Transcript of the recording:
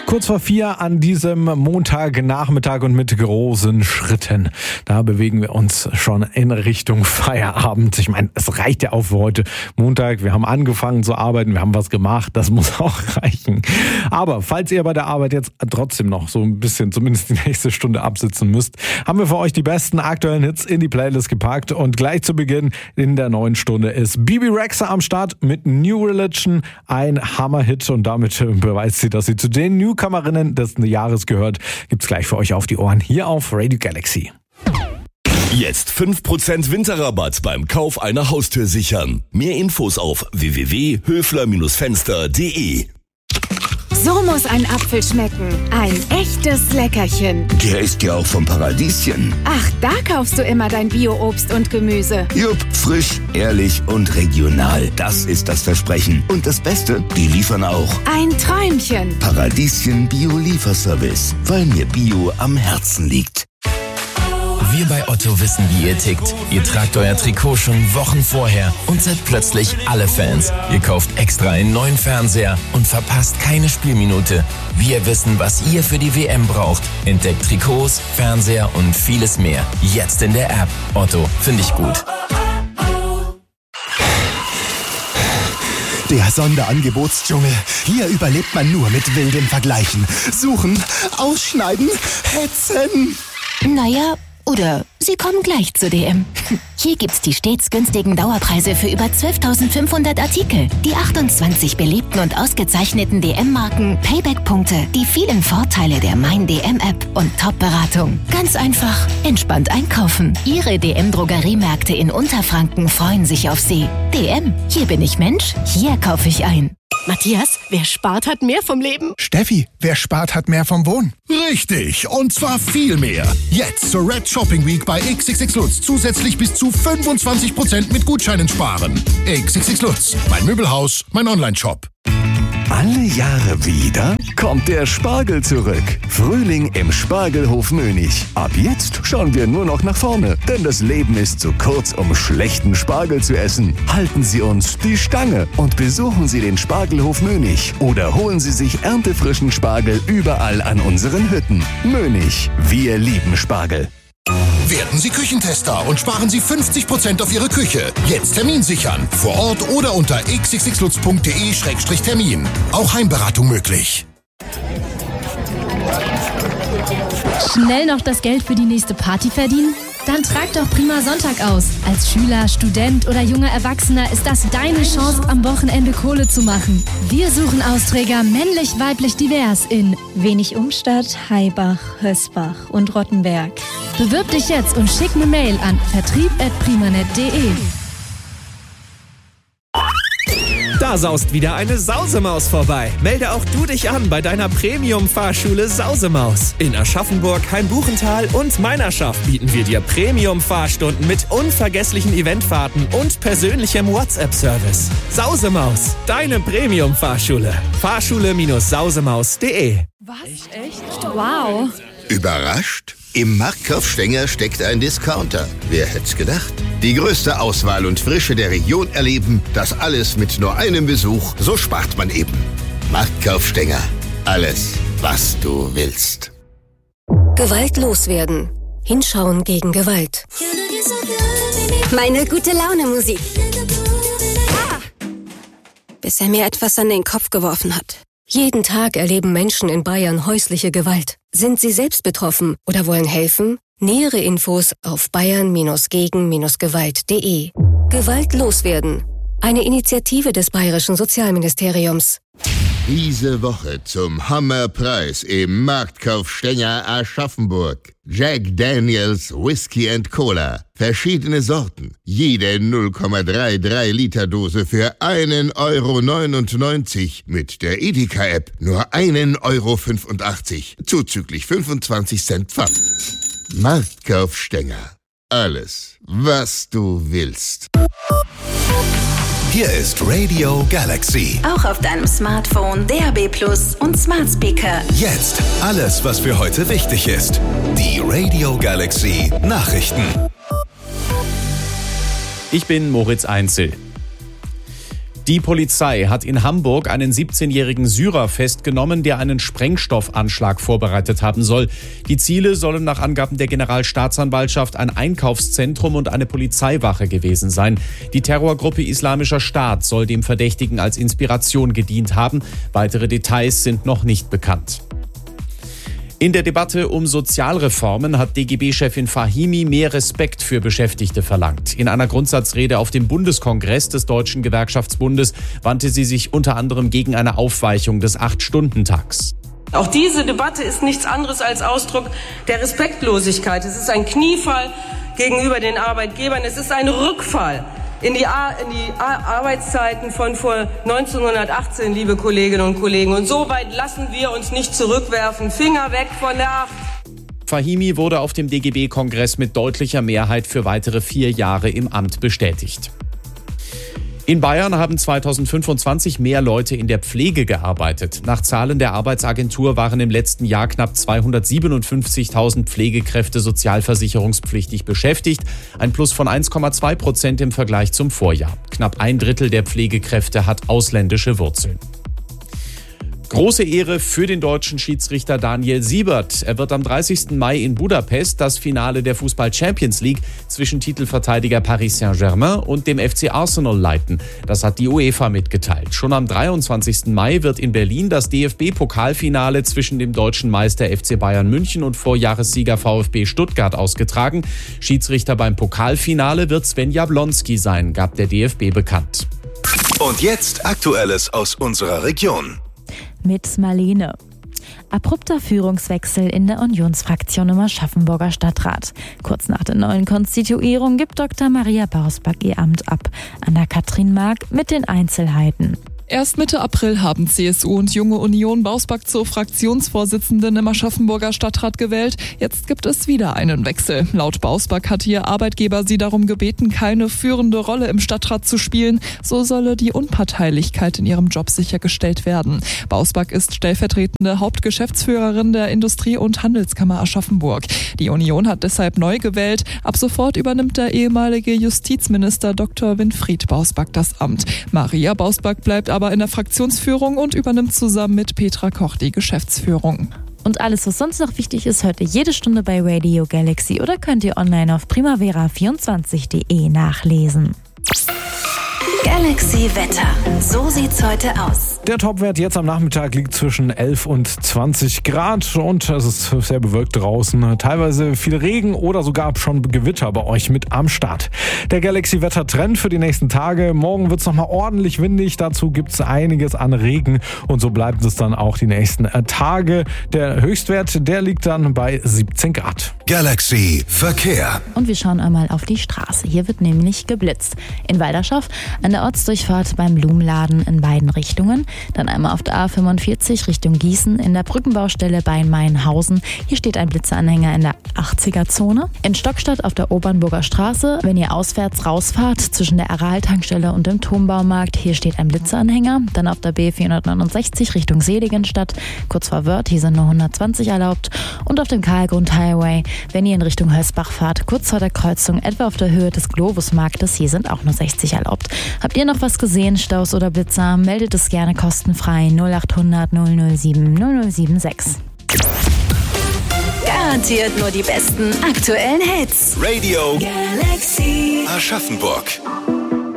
Kurz vor 4 an diesem Montagnachmittag und mit großen Schritten. Da bewegen wir uns schon in Richtung Feierabend. Ich meine, es reicht ja auch für heute Montag. Wir haben angefangen zu arbeiten, wir haben was gemacht. Das muss auch reichen. Aber falls ihr bei der Arbeit jetzt trotzdem noch so ein bisschen, zumindest die nächste Stunde absitzen müsst, haben wir für euch die besten aktuellen Hits in die Playlist gepackt. Und gleich zu Beginn in der neuen Stunde ist Bebe Rexha am Start mit New Religion. Ein Hammer-Hit und damit beweist sie, dass sie zu den Newcomerinnen des Jahres gehört. Gibt's gleich für euch auf die Ohren hier auf Radio Galaxy. Jetzt 5% Winterrabatt beim Kauf einer Haustür sichern. Mehr Infos auf www.höfler-fenster.de. So muss ein Apfel schmecken. Ein echtes Leckerchen. Der ist ja auch vom Paradieschen. Ach, da kaufst du immer dein Bio-Obst und Gemüse. Jupp, frisch, ehrlich und regional. Das ist das Versprechen. Und das Beste, die liefern auch. Ein Träumchen. Paradieschen Bio-Lieferservice. Weil mir Bio am Herzen liegt. Wir bei Otto wissen, wie ihr tickt. Ihr tragt euer Trikot schon Wochen vorher und seid plötzlich alle Fans. Ihr kauft extra einen neuen Fernseher und verpasst keine Spielminute. Wir wissen, was ihr für die WM braucht. Entdeckt Trikots, Fernseher und vieles mehr. Jetzt in der App. Otto, finde ich gut. Der Sonderangebotsdschungel. Hier überlebt man nur mit wilden Vergleichen. Suchen, ausschneiden, hetzen. Naja, oder Sie kommen gleich zur DM. Hier gibt's die stets günstigen Dauerpreise für über 12.500 Artikel, die 28 beliebten und ausgezeichneten DM-Marken, Payback-Punkte, die vielen Vorteile der Mein DM-App und Top-Beratung. Ganz einfach, entspannt einkaufen. Ihre DM-Drogeriemärkte in Unterfranken freuen sich auf Sie. DM, hier bin ich Mensch, hier kaufe ich ein. Matthias, wer spart, hat mehr vom Leben. Steffi, wer spart, hat mehr vom Wohnen. Richtig, und zwar viel mehr. Jetzt zur Red Shopping Week bei XXX Lutz zusätzlich bis zu 25% mit Gutscheinen sparen. XXX Lutz, mein Möbelhaus, mein Online-Shop. Alle Jahre wieder kommt der Spargel zurück. Frühling im Spargelhof Mönig. Ab jetzt schauen wir nur noch nach vorne, denn das Leben ist zu kurz, um schlechten Spargel zu essen. Halten Sie uns die Stange und besuchen Sie den Spargelhof Mönig oder holen Sie sich erntefrischen Spargel überall an unseren Hütten. Mönig, wir lieben Spargel. Werden Sie Küchentester und sparen Sie 50% auf Ihre Küche. Jetzt Termin sichern. Vor Ort oder unter xxxlutz.de/termin. Auch Heimberatung möglich. Schnell noch das Geld für die nächste Party verdienen? Dann trag doch Prima Sonntag aus. Als Schüler, Student oder junger Erwachsener ist das deine Chance, am Wochenende Kohle zu machen. Wir suchen Austräger männlich, weiblich, divers in Wenig Umstadt, Haibach, Hösbach und Rottenberg. Bewirb dich jetzt und schick eine Mail an vertrieb@primanet.de. Da saust wieder eine Sausemaus vorbei. Melde auch du dich an bei deiner Premium-Fahrschule Sausemaus. In Aschaffenburg, Hainbuchental und Meinerschaft bieten wir dir Premium-Fahrstunden mit unvergesslichen Eventfahrten und persönlichem WhatsApp-Service. Sausemaus, deine Premium-Fahrschule. Fahrschule-sausemaus.de. Was? Echt? Wow. Überrascht? Im Marktkauf Stenger steckt ein Discounter. Wer hätt's gedacht? Die größte Auswahl und Frische der Region erleben, das alles mit nur einem Besuch, so spart man eben. Marktkauf Stenger. Alles, was du willst. Gewalt loswerden. Hinschauen gegen Gewalt. Meine gute Laune Musik. Bis er mir etwas an den Kopf geworfen hat. Jeden Tag erleben Menschen in Bayern häusliche Gewalt. Sind Sie selbst betroffen oder wollen helfen? Nähere Infos auf bayern-gegen-gewalt.de. Gewalt loswerden. Eine Initiative des Bayerischen Sozialministeriums. Diese Woche zum Hammerpreis im Marktkauf Stenger Aschaffenburg. Jack Daniels Whisky and Cola. Verschiedene Sorten. Jede 0,33 Liter Dose für 1,99 € mit der Edeka-App nur 1,85 €. Zuzüglich 25 Cent Pfand. Marktkauf Stenger. Alles, was du willst. Hier ist Radio Galaxy. Auch auf deinem Smartphone, DAB+ und Smart Speaker. Jetzt alles, was für heute wichtig ist. Die Radio Galaxy Nachrichten. Ich bin Moritz Einzel. Die Polizei hat in Hamburg einen 17-jährigen Syrer festgenommen, der einen Sprengstoffanschlag vorbereitet haben soll. Die Ziele sollen nach Angaben der Generalstaatsanwaltschaft ein Einkaufszentrum und eine Polizeiwache gewesen sein. Die Terrorgruppe Islamischer Staat soll dem Verdächtigen als Inspiration gedient haben. Weitere Details sind noch nicht bekannt. In der Debatte um Sozialreformen hat DGB-Chefin Fahimi mehr Respekt für Beschäftigte verlangt. In einer Grundsatzrede auf dem Bundeskongress des Deutschen Gewerkschaftsbundes wandte sie sich unter anderem gegen eine Aufweichung des 8-Stunden-Tags. Auch diese Debatte ist nichts anderes als Ausdruck der Respektlosigkeit. Es ist ein Kniefall gegenüber den Arbeitgebern. Es ist ein Rückfall in die Arbeitszeiten von vor 1918, liebe Kolleginnen und Kollegen. Und so weit lassen wir uns nicht zurückwerfen. Finger weg von der 8. Fahimi wurde auf dem DGB-Kongress mit deutlicher Mehrheit für weitere 4 Jahre im Amt bestätigt. In Bayern haben 2025 mehr Leute in der Pflege gearbeitet. Nach Zahlen der Arbeitsagentur waren im letzten Jahr knapp 257.000 Pflegekräfte sozialversicherungspflichtig beschäftigt. Ein Plus von 1,2% im Vergleich zum Vorjahr. Knapp 1/3 der Pflegekräfte hat ausländische Wurzeln. Große Ehre für den deutschen Schiedsrichter Daniel Siebert. Er wird am 30. Mai in Budapest das Finale der Fußball-Champions League zwischen Titelverteidiger Paris Saint-Germain und dem FC Arsenal leiten. Das hat die UEFA mitgeteilt. Schon am 23. Mai wird in Berlin das DFB-Pokalfinale zwischen dem deutschen Meister FC Bayern München und Vorjahressieger VfB Stuttgart ausgetragen. Schiedsrichter beim Pokalfinale wird Sven Jablonski sein, gab der DFB bekannt. Und jetzt Aktuelles aus unserer Region. Mit Marlene. Abrupter Führungswechsel in der Unionsfraktion im Aschaffenburger Stadtrat. Kurz nach der neuen Konstituierung gibt Dr. Maria Bausback ihr Amt ab. Anna-Kathrin Mark mit den Einzelheiten. Erst Mitte April haben CSU und Junge Union Bausback zur Fraktionsvorsitzenden im Aschaffenburger Stadtrat gewählt. Jetzt gibt es wieder einen Wechsel. Laut Bausback hat ihr Arbeitgeber sie darum gebeten, keine führende Rolle im Stadtrat zu spielen. So solle die Unparteilichkeit in ihrem Job sichergestellt werden. Bausback ist stellvertretende Hauptgeschäftsführerin der Industrie- und Handelskammer Aschaffenburg. Die Union hat deshalb neu gewählt. Ab sofort übernimmt der ehemalige Justizminister Dr. Winfried Bausback das Amt. Maria Bausback bleibt aber in der Fraktionsführung und übernimmt zusammen mit Petra Koch die Geschäftsführung. Und alles, was sonst noch wichtig ist, hört ihr jede Stunde bei Radio Galaxy oder könnt ihr online auf primavera24.de nachlesen. Galaxy Wetter. So sieht's heute aus. Der Topwert jetzt am Nachmittag liegt zwischen 11 und 20 Grad und es ist sehr bewölkt draußen. Teilweise viel Regen oder sogar schon Gewitter bei euch mit am Start. Der Galaxy Wetter Trend für die nächsten Tage. Morgen wird's nochmal ordentlich windig. Dazu gibt's einiges an Regen und so bleibt es dann auch die nächsten Tage. Der Höchstwert, der liegt dann bei 17 Grad. Galaxy Verkehr. Und wir schauen einmal auf die Straße. Hier wird nämlich geblitzt. In Walderschaft an der Ortsdurchfahrt beim Blumenladen in beiden Richtungen. Dann einmal auf der A45 Richtung Gießen in der Brückenbaustelle bei Mainhausen. Hier steht ein Blitzeanhänger in der 80er-Zone. In Stockstadt auf der Obernburger Straße, wenn ihr auswärts rausfahrt zwischen der Aral-Tankstelle und dem Turmbaumarkt, hier steht ein Blitzeanhänger. Dann auf der B469 Richtung Seligenstadt, kurz vor Wörth, hier sind nur 120 erlaubt. Und auf dem Karlgrund-Highway, wenn ihr in Richtung Hösbach fahrt, kurz vor der Kreuzung, etwa auf der Höhe des Globusmarktes, hier sind auch nur 60 erlaubt. Habt ihr noch was gesehen, Staus oder Blitzer? Meldet es gerne kostenfrei 0800 007 0076. Garantiert nur die besten aktuellen Hits. Radio Galaxy Aschaffenburg.